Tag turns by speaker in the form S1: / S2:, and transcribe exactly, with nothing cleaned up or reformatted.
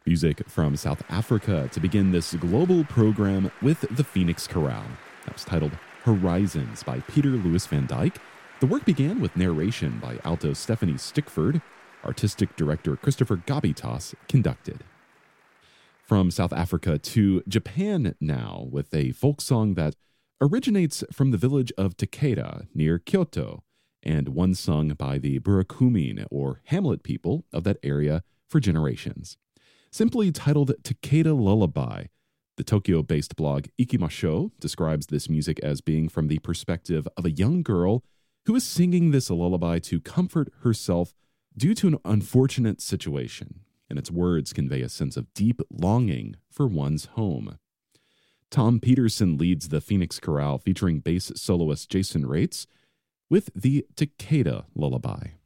S1: Music from South Africa to begin this global program with the Phoenix Chorale. That was titled Horizons by Peter Louis van Dyk. The work began with narration by alto Stephanie Stickford. Artistic director Christopher Gabitas conducted. From South Africa to Japan now with a folk song that originates from the village of Takeda near Kyoto and one sung by the Burakumin or Hamlet people of that area for generations. Simply titled Takeda Lullaby, the Tokyo-based blog Ikimasho describes this music as being from the perspective of a young girl who is singing this lullaby to comfort herself due to an unfortunate situation, and its words convey a sense of deep longing for one's home. Tom Peterson leads the Phoenix Chorale featuring bass soloist Jason Raitz with the Takeda Lullaby.